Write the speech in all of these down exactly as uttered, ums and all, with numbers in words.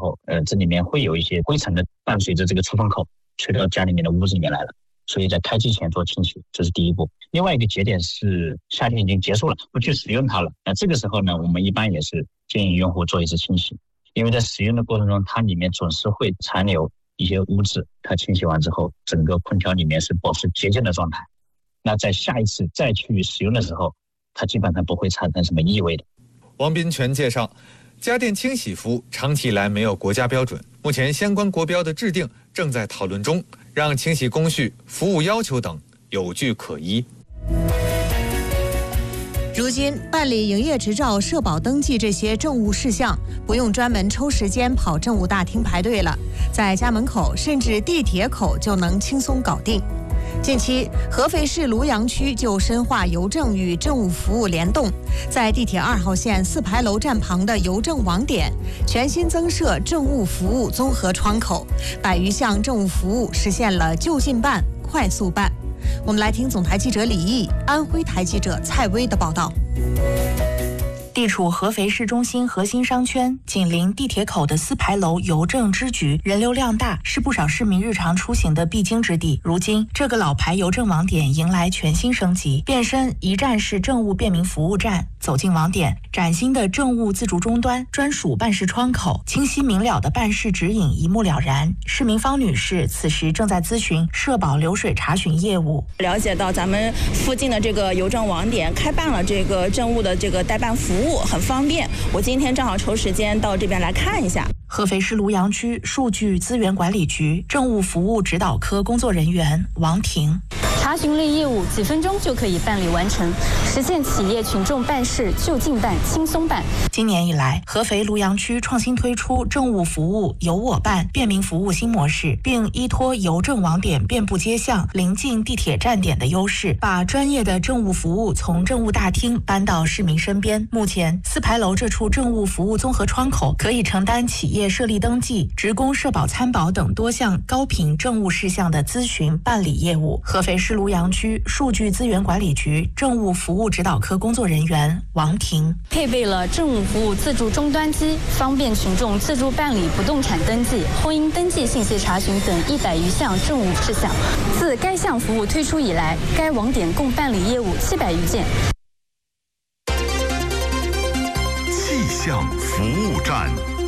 候，呃，这里面会有一些灰尘的伴随着这个出风口吹到家里面的屋子里面来了，所以在开机前做清洗，这是第一步。另外一个节点是夏天已经结束了，不去使用它了，那这个时候呢，我们一般也是建议用户做一次清洗，因为在使用的过程中，它里面总是会残留一些污渍，它清洗完之后，整个空调里面是保持洁净的状态。那在下一次再去使用的时候，它基本上不会产生什么异味的。 王斌全介绍，家电清洗服务长期以来没有国家标准，目前相关国标的制定正在讨论中，让清洗工序、服务要求等有据可依。 如今办理营业执照、社保登记这些政务事项，不用专门抽时间跑政务大厅排队了，在家门口甚至地铁口就能轻松搞定。近期，合肥市庐阳区就深化邮政与政务服务联动，在地铁二号线四牌楼站旁的邮政网点全新增设政务服务综合窗口，百余项政务服务实现了就近办、快速办。我们来听总台记者李毅、安徽台记者蔡薇的报道。 地处合肥市中心核心商圈，紧邻地铁口的四牌楼邮政支局人流量大，是不少市民日常出行的必经之地。如今，这个老牌邮政网点迎来全新升级，变身一站式政务便民服务站。走进网点，崭新的政务自助终端、专属办事窗口、清晰明了的办事指引一目了然。市民方女士此时正在咨询社保流水查询业务， 了解到咱们附近的这个邮政网点开办了这个政务的这个代办服务，很方便。我今天正好抽时间到这边来看一下。 合肥市庐阳区数据资源管理局政务服务指导科工作人员王婷， 查询类业务几分钟就可以办理完成，实现企业群众办事就近办、轻松办。 今年以来，合肥庐阳区创新推出政务服务由我办便民服务新模式，并依托邮政网点遍布街巷、临近地铁站点的优势，把专业的政务服务从政务大厅搬到市民身边。目前，四牌楼这处政务服务综合窗口可以承担企业设立登记、职工社保参保等多项高频政务事项的咨询办理业务。合肥市庐阳区数据资源管理局政务服务指导科工作人员王婷， 配备了政务服务自助终端机，方便群众自助办理不动产登记、婚姻登记信息查询等一百余项政务事项。自该项服务推出以来，该网点共办理业务七百余件。 气象服务站。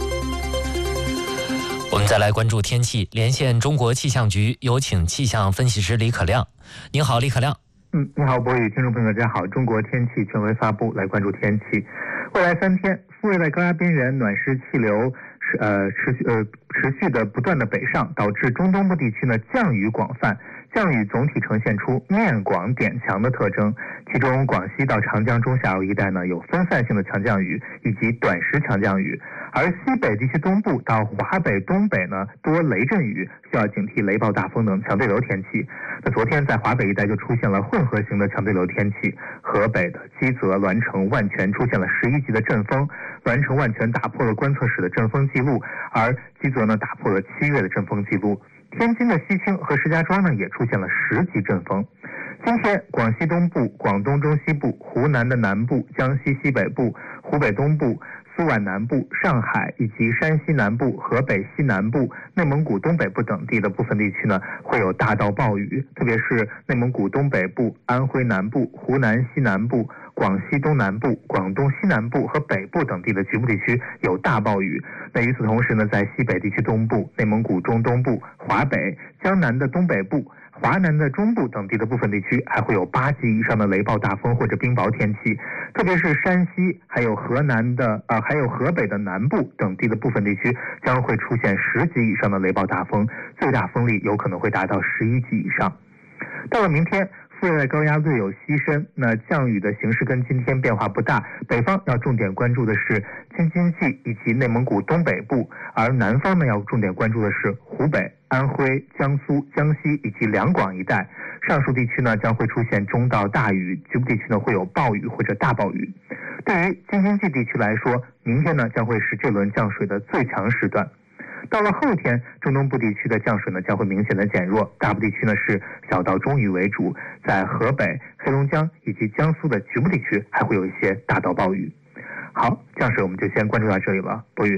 我们再来关注天气，连线中国气象局，有请气象分析师李可亮。您好，李可亮。 嗯，你好，博宇，听众朋友大家好。中国天气权威发布，来关注天气。未来三天，副热带高压边缘暖湿气流呃持续呃持续的不断的北上，导致中东部地区呢降雨广泛。降雨总体呈现出面广点强的特征，其中广西到长江中下游一带呢有分散性的强降雨以及短时强降雨，而西北地区东部到华北、东北呢多雷阵雨，需要警惕雷暴、大风等强对流天气。那昨天在华北一带就出现了混合型的强对流天气，河北的基泽、栾城、万全出现了十一级的阵风，栾城、万全打破了观测史的阵风记录，而基泽呢打破了七月的阵风记录。天津的西青和石家庄呢也出现了十级阵风。今天广西东部、广东中西部、湖南的南部、江西西北部、湖北东部、苏皖南部、上海以及山西南部、河北西南部、内蒙古东北部等地的部分地区呢会有大到暴雨，特别是内蒙古东北部、安徽南部、湖南西南部、广西东南部、广东西南部和北部等地的局部地区有大暴雨。那与此同时呢，在西北地区东部、内蒙古中东部、华北、江南的东北部、华南的中部等地的部分地区还会有八级以上的雷暴大风或者冰雹天气，特别是山西还有河南的呃还有河北的南部等地的部分地区将会出现十级以上的雷暴大风，最大风力有可能会达到十一级以上。到了明天，副热带高压略有西伸，那降雨的形势跟今天变化不大，北方要重点关注的是京津冀以及内蒙古东北部，而南方呢要重点关注的是湖北、安徽、江苏、江西以及两广一带。上述地区呢将会出现中到大雨，局部地区呢会有暴雨或者大暴雨。对于京津冀地区来说，明天呢将会是这轮降水的最强时段。到了后天，中东部地区的降水呢将会明显的减弱，大部地区呢是小到中雨为主，在河北、黑龙江以及江苏的局部地区还会有一些大到暴雨。好，降水我们就先关注到这里了，博宇。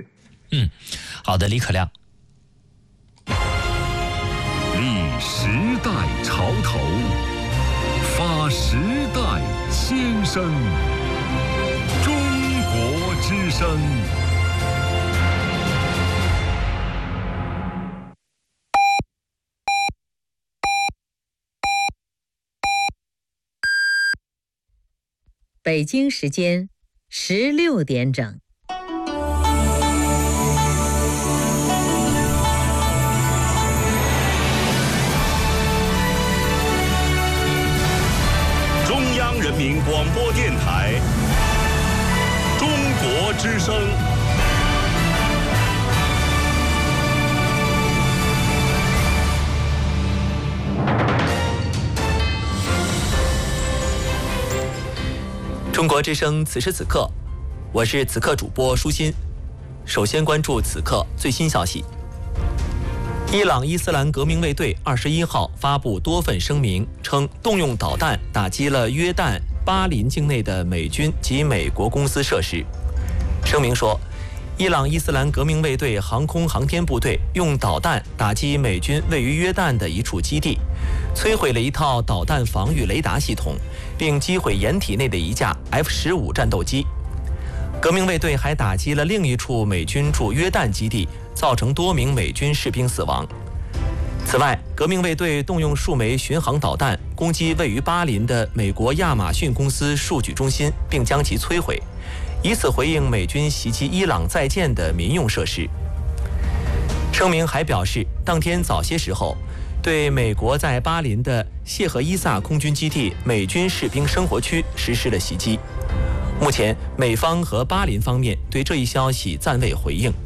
嗯，好的，李可亮。 立时代潮头，发时代先声。中国之声。 北京时间十六点整。 中央人民广播电台中国之声。 中国之声，此时此刻，我是此刻主播舒心。首先关注此刻最新消息。伊朗伊斯兰革命卫队二十一号发布多份声明，称动用导弹打击了约旦巴林境内的美军及美国公司设施。声明说，伊朗伊斯兰革命卫队航空航天部队用导弹打击美军位于约旦的一处基地，摧毁了一套导弹防御雷达系统，并击毁掩体内的一架 F 十五 战斗机。革命卫队还打击了另一处美军驻约旦基地，造成多名美军士兵死亡。此外，革命卫队动用数枚巡航导弹攻击位于巴林的美国亚马逊公司数据中心，并将其摧毁，以此回应美军袭击伊朗在建的民用设施。声明还表示，当天早些时候，对美国在巴林的谢赫伊萨空军基地美军士兵生活区实施了袭击。目前，美方和巴林方面对这一消息暂未回应。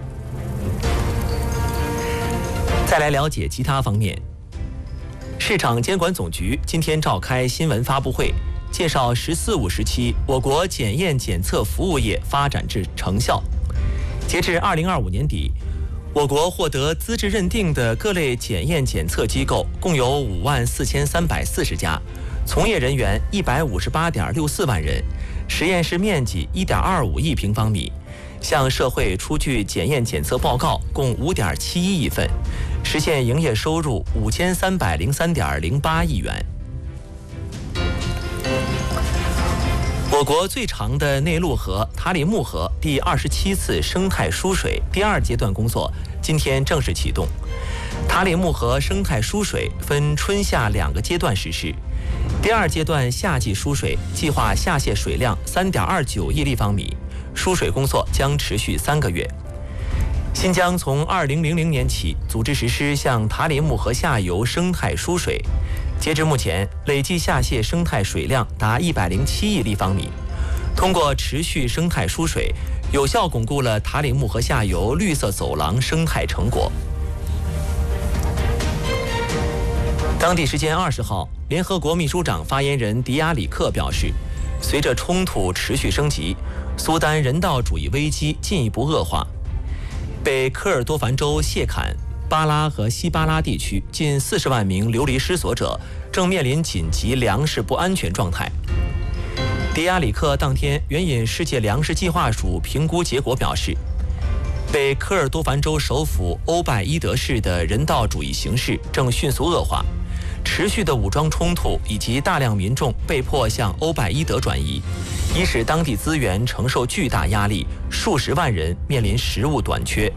再来了解其他方面。市场监管总局今天召开新闻发布会，介绍“十四五”时期我国检验检测服务业发展至成效。截至二零二五年底，我国获得资质认定的各类检验检测机构共有五万四千三百四十家，从业人员一百五十八点六四万人，实验室面积一点二五亿平方米，向社会出具检验检测报告共五点七一亿份，实现营业收入五千三百零三点零八亿元。我国最长的内陆河塔里木河第二十七次生态疏水第二阶段工作今天正式启动。塔里木河生态疏水分春夏两个阶段实施。第二阶段夏季疏水计划下泄水量三点二九亿立方米，疏水工作将持续三个月。新疆从二零零零年起组织实施向塔里木河下游生态疏水，截至目前，累计下泄生态水量达一百零七亿立方米。通过持续生态疏水，有效巩固了塔里木河下游绿色走廊生态成果。当地时间二十号，联合国秘书长发言人迪亚里克表示，随着冲突持续升级，苏丹人道主义危机进一步恶化。北科尔多凡州谢坎、巴拉和西巴拉地区近四十万名流离失所者正面临紧急粮食不安全状态。迪亚里克当天援引世界粮食计划署评估结果表示，北科尔多凡州首府欧拜伊德市的人道主义形势正迅速恶化，持续的武装冲突以及大量民众被迫向欧拜伊德转移，已使当地资源承受巨大压力，数十万人面临食物短缺。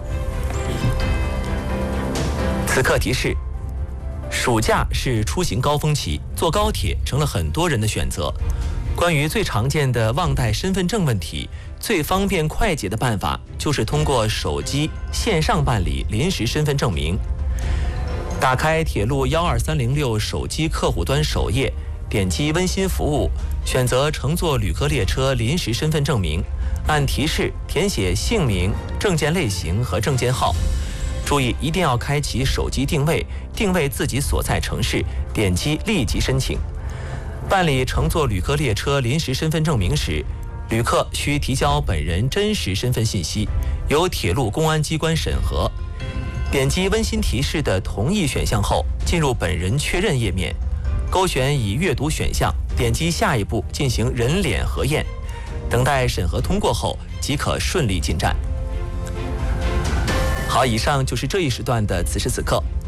此刻提示：暑假是出行高峰期，坐高铁成了很多人的选择。关于最常见的忘带身份证问题，最方便快捷的办法就是通过手机线上办理临时身份证明。打开铁路幺二三零六手机客户端首页，点击温馨服务，选择乘坐旅客列车临时身份证明，按提示填写姓名、证件类型和证件号。注意，一定要开启手机定位，定位自己所在城市，点击立即申请。办理乘坐旅客列车临时身份证明时，旅客需提交本人真实身份信息，由铁路公安机关审核。点击温馨提示的同意选项后，进入本人确认页面，勾选已阅读选项，点击下一步进行人脸核验，等待审核通过后即可顺利进站。 好，以上就是这一时段的此时此刻。